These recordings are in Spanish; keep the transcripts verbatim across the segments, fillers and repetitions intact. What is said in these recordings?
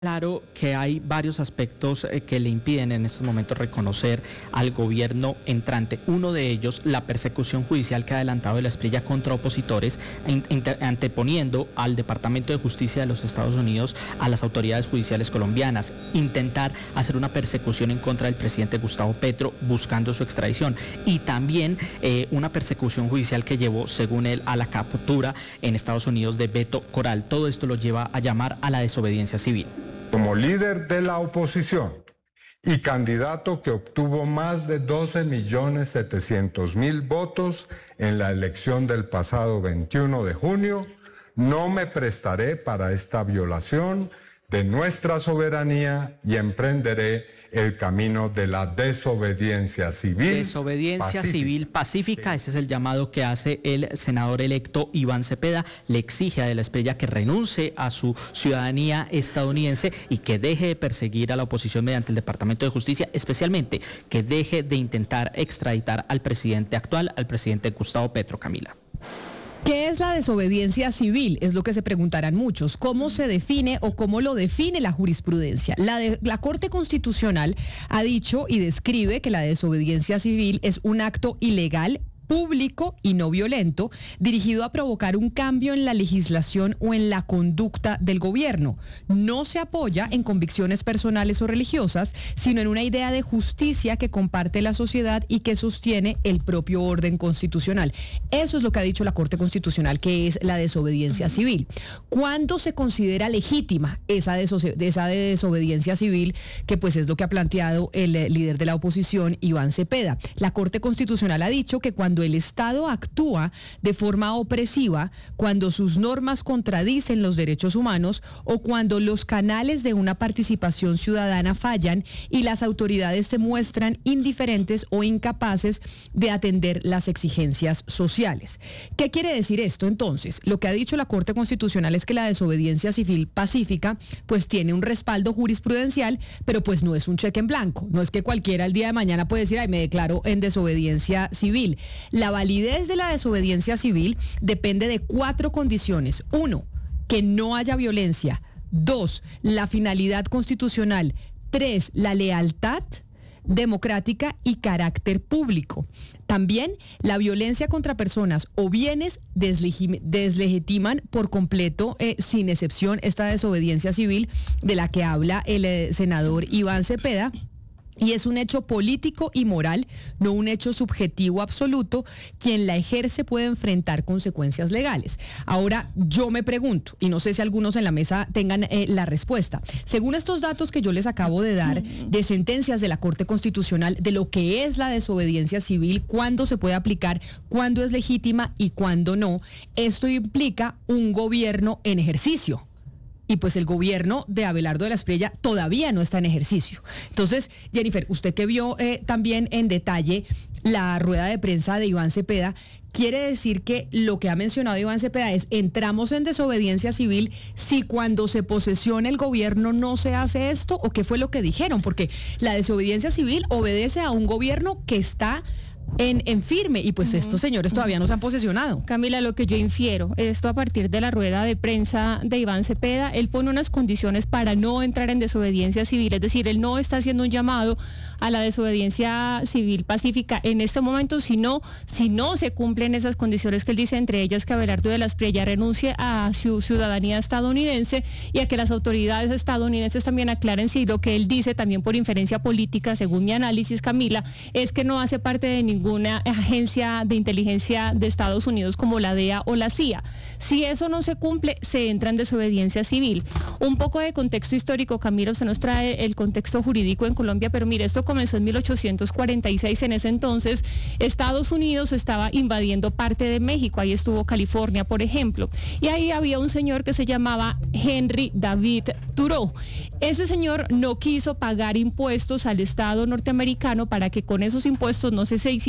Claro que hay varios aspectos eh, que le impiden en estos momentos reconocer al gobierno entrante. Uno de ellos, la persecución judicial que ha adelantado el Espriella contra opositores, in, inter, anteponiendo al Departamento de Justicia de los Estados Unidos a las autoridades judiciales colombianas. Intentar hacer una persecución en contra del presidente Gustavo Petro buscando su extradición. Y también eh, una persecución judicial que llevó, según él, a la captura en Estados Unidos de Beto Coral. Todo esto lo lleva a llamar a la desobediencia civil. Como líder de la oposición y candidato que obtuvo más de doce millones setecientos mil votos en la elección del pasado veintiuno de junio, no me prestaré para esta violación de nuestra soberanía y emprenderé el camino de la desobediencia civil. Desobediencia pacífica. civil pacífica, ese es el llamado que hace el senador electo Iván Cepeda. Le exige a De la Espriella que renuncie a su ciudadanía estadounidense y que deje de perseguir a la oposición mediante el Departamento de Justicia, especialmente que deje de intentar extraditar al presidente actual, al presidente Gustavo Petro. Camila. ¿Qué es la desobediencia civil? Es lo que se preguntarán muchos. ¿Cómo se define o cómo lo define la jurisprudencia? La, de, la Corte Constitucional ha dicho y describe que la desobediencia civil es un acto ilegal, público y no violento, dirigido a provocar un cambio en la legislación o en la conducta del gobierno. No se apoya en convicciones personales o religiosas, sino en una idea de justicia que comparte la sociedad y que sostiene el propio orden constitucional. Eso es lo que ha dicho la Corte Constitucional, que es la desobediencia civil. ¿Cuándo se considera legítima esa, deso- esa desobediencia civil? Que pues es lo que ha planteado el eh, líder de la oposición, Iván Cepeda. La Corte Constitucional ha dicho que cuando el Estado actúa de forma opresiva, cuando sus normas contradicen los derechos humanos o cuando los canales de una participación ciudadana fallan y las autoridades se muestran indiferentes o incapaces de atender las exigencias sociales. ¿Qué quiere decir esto entonces? Lo que ha dicho la Corte Constitucional es que la desobediencia civil pacífica pues tiene un respaldo jurisprudencial, pero pues no es un cheque en blanco. No es que cualquiera el día de mañana puede decir, ay, me declaro en desobediencia civil. La validez de la desobediencia civil depende de cuatro condiciones. Uno, que no haya violencia. Dos, la finalidad constitucional. Tres, la lealtad democrática y carácter público. También la violencia contra personas o bienes deslegim- deslegitiman por completo, eh, sin excepción, esta desobediencia civil de la que habla el eh, senador Iván Cepeda. Y es un hecho político y moral, no un hecho subjetivo absoluto. Quien la ejerce puede enfrentar consecuencias legales. Ahora, yo me pregunto, y no sé si algunos en la mesa tengan eh, la respuesta. Según estos datos que yo les acabo de dar, de sentencias de la Corte Constitucional, de lo que es la desobediencia civil, cuándo se puede aplicar, cuándo es legítima y cuándo no, esto implica un gobierno en ejercicio. Y pues el gobierno de Abelardo de la Espriella todavía no está en ejercicio. Entonces, Jennifer, usted que vio eh, también en detalle la rueda de prensa de Iván Cepeda, quiere decir que lo que ha mencionado Iván Cepeda es, entramos en desobediencia civil si cuando se posesiona el gobierno no se hace esto, ¿o qué fue lo que dijeron? Porque la desobediencia civil obedece a un gobierno que está En, en firme, y pues uh-huh. estos señores todavía no se han posesionado. Camila, lo que yo infiero, esto a partir de la rueda de prensa de Iván Cepeda, él pone unas condiciones para no entrar en desobediencia civil, es decir, él no está haciendo un llamado a la desobediencia civil pacífica en este momento, sino si no se cumplen esas condiciones que él dice, entre ellas que Abelardo de la Espriella renuncie a su ciudadanía estadounidense y a que las autoridades estadounidenses también aclaren si lo que él dice, también por inferencia política, según mi análisis, Camila, es que no hace parte de ningún ninguna agencia de inteligencia de Estados Unidos como la D E A o la C I A. Si eso no se cumple, se entra en desobediencia civil. Un poco de contexto histórico, Camilo, se nos trae el contexto jurídico en Colombia, pero mire, esto comenzó en mil ochocientos cuarenta y seis. En ese entonces, Estados Unidos estaba invadiendo parte de México. Ahí estuvo California, por ejemplo. Y ahí había un señor que se llamaba Henry David Thoreau. Ese señor no quiso pagar impuestos al Estado norteamericano para que con esos impuestos no se se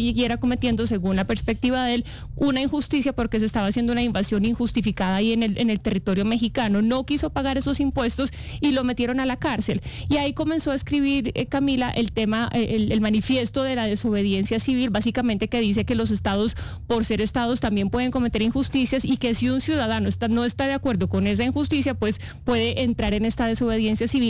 siguiera cometiendo, según la perspectiva de él, una injusticia porque se estaba haciendo una invasión injustificada ahí en el, en el territorio mexicano. No quiso pagar esos impuestos y lo metieron a la cárcel. Y ahí comenzó a escribir, eh, Camila, el tema, eh, el, el manifiesto de la desobediencia civil, básicamente que dice que los estados, por ser estados, también pueden cometer injusticias y que si un ciudadano está, no está de acuerdo con esa injusticia, pues puede entrar en esta desobediencia civil.